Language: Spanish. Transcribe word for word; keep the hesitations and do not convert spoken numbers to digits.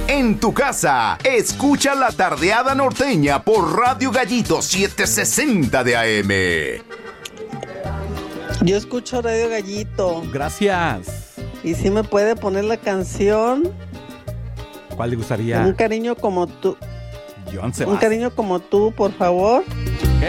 en tu casa. Escucha La Tardeada Norteña por Radio Gallito setecientos sesenta de A M. Yo escucho Radio Gallito. Gracias. ¿Y si me puede poner la canción? ¿Cuál le gustaría? Un cariño como tú. Joan Un Sebastián. cariño como tú, por favor.